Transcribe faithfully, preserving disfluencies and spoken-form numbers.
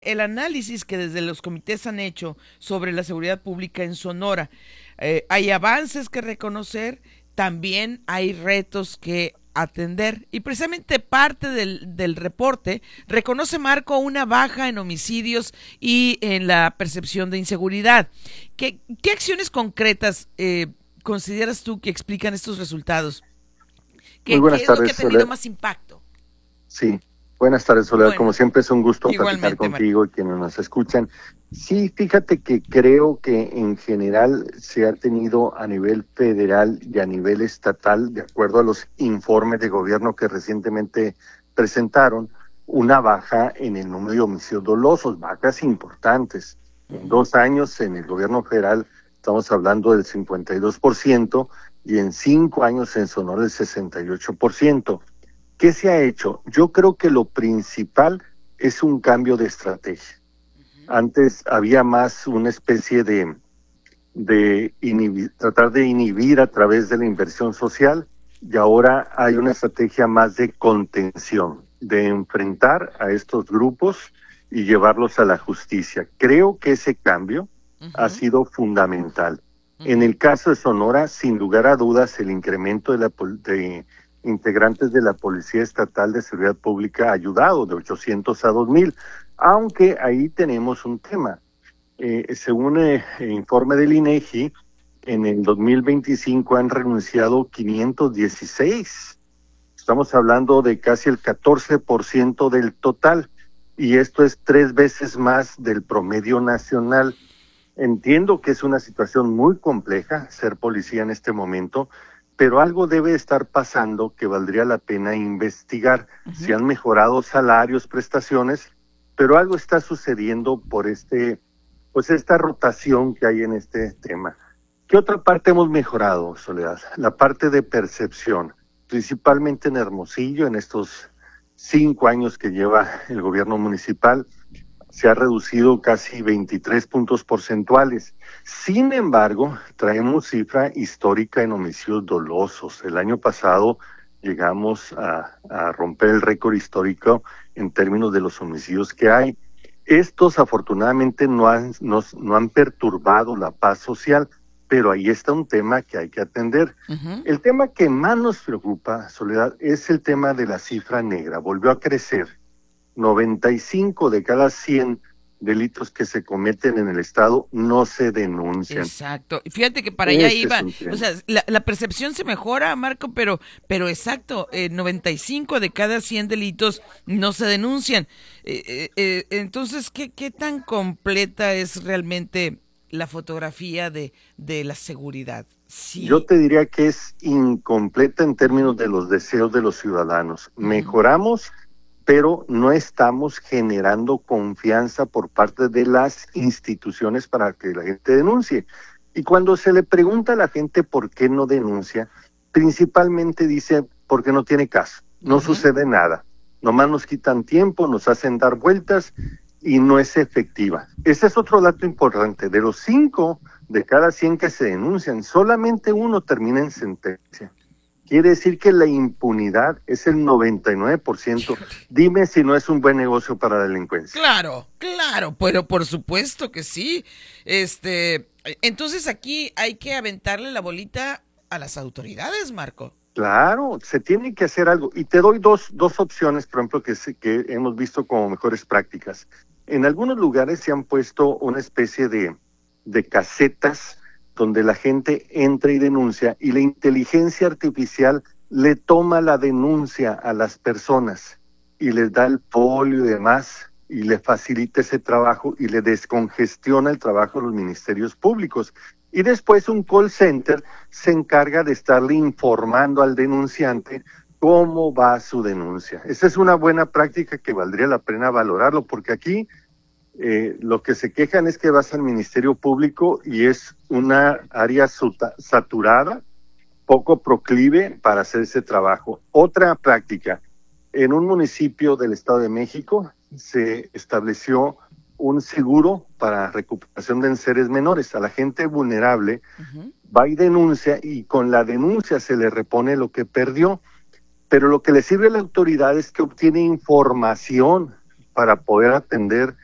el análisis que desde los comités han hecho sobre la seguridad pública en Sonora. Eh, hay avances que reconocer, también hay retos que atender. Y precisamente parte del, del reporte reconoce, Marco, una baja en homicidios y en la percepción de inseguridad. ¿Qué, qué acciones concretas eh, consideras tú que explican estos resultados? Muy ¿Qué, ¿Qué buenas es lo que tardes, ha tenido Soledad. más impacto? Sí, buenas tardes, Soledad. Como Bueno, siempre es un gusto platicar igualmente, Marco. contigo y quienes nos escuchan. Sí, fíjate que creo que en general se ha tenido a nivel federal y a nivel estatal, de acuerdo a los informes de gobierno que recientemente presentaron, una baja en el número de homicidios dolosos, bajas importantes. En Ujú. dos años en el gobierno federal estamos hablando del cincuenta y dos por ciento y en cinco años en Sonora el sesenta y ocho por ciento. ¿Qué se ha hecho? Yo creo que lo principal es un cambio de estrategia. Antes había más una especie de, de inhibir, tratar de inhibir a través de la inversión social y ahora hay una estrategia más de contención, de enfrentar a estos grupos y llevarlos a la justicia. Creo que ese cambio ha Ujú, sido fundamental. En ujú. el caso de Sonora, sin lugar a dudas, el incremento de, la, de integrantes de la Policía Estatal de Seguridad Pública ha ayudado de ochocientos a dos mil, aunque ahí tenemos un tema. Eh, según eh, el informe del INEGI, en el dos mil veinticinco han renunciado quinientos dieciséis. Estamos hablando de casi el catorce por ciento del total, y esto es tres veces más del promedio nacional. Entiendo que es una situación muy compleja ser policía en este momento, pero algo debe estar pasando que valdría la pena investigar. Si Ujú. han mejorado salarios, prestaciones, pero algo está sucediendo por este, pues esta rotación que hay en este tema. ¿Qué otra parte hemos mejorado, Soledad? La parte de percepción, principalmente en Hermosillo, en estos cinco años que lleva el gobierno municipal se ha reducido casi veintitrés puntos porcentuales. Sin embargo, traemos cifra histórica en homicidios dolosos. El año pasado llegamos a, a romper el récord histórico en términos de los homicidios que hay. Estos afortunadamente no han, no, no han perturbado la paz social, pero ahí está un tema que hay que atender. Ujú. El tema que más nos preocupa, Soledad, es el tema de la cifra negra. Volvió a crecer noventa y cinco de cada cien delitos que se cometen en el Estado no se denuncian. Exacto. Fíjate que para allá Ese es iba. un O tema. sea, la, la percepción se mejora, Marco, pero, pero exacto, eh, noventa y cinco de cada cien delitos no se denuncian. Eh, eh, eh, entonces, ¿qué, ¿qué tan completa es realmente la fotografía de, de la seguridad? Yo Sí. te diría que es incompleta en Ujú, términos de los deseos de los ciudadanos. ujú, Mejoramos, pero no estamos generando confianza por parte de las instituciones para que la gente denuncie. Y cuando se le pregunta a la gente por qué no denuncia, principalmente dice porque no tiene caso, no ujú. sucede nada. Nomás nos quitan tiempo, nos hacen dar vueltas y no es efectiva. Ese es otro dato importante. De los cinco de cada cien que se denuncian, solamente uno termina en sentencia. Quiere decir que la impunidad es el noventa y nueve por ciento. Híjole. Dime si no es un buen negocio para la delincuencia. Claro, claro, pero por supuesto que sí. Este, entonces aquí hay que aventarle la bolita a las autoridades, Marco. Claro, se tiene que hacer algo. Y te doy dos, dos opciones, por ejemplo, que, se, que hemos visto como mejores prácticas. En algunos lugares se han puesto una especie de, de casetas donde la gente entra y denuncia y la inteligencia artificial le toma la denuncia a las personas y les da el polio y demás y le facilita ese trabajo y le descongestiona el trabajo de los ministerios públicos. Y después un call center se encarga de estarle informando al denunciante cómo va su denuncia. Esa es una buena práctica que valdría la pena valorarlo, porque aquí eh, lo que se quejan es que vas al Ministerio Público y es una área suta- saturada, poco proclive para hacer ese trabajo. Otra práctica, en un municipio del Estado de México se estableció un seguro para recuperación de enseres menores. A la gente vulnerable Ujú. va y denuncia y con la denuncia se le repone lo que perdió, pero lo que le sirve a la autoridad es que obtiene información para poder atender